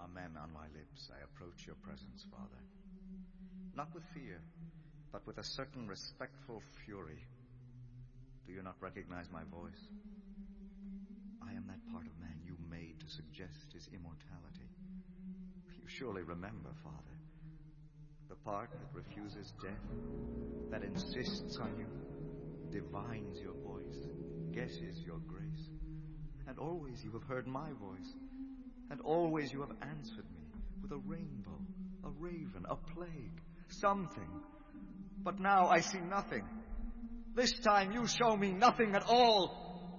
Amen on my lips, I approach your presence, Father. Not with fear, but with a certain respectful fury. Do you not recognize my voice? I am that part of man you made to suggest his immortality. You surely remember, Father, the part that refuses death, that insists on you, divines your voice, guesses your grace. And always you have heard my voice, and always you have answered me with a rainbow, a raven, a plague, something. But now I see nothing. This time you show me nothing at all.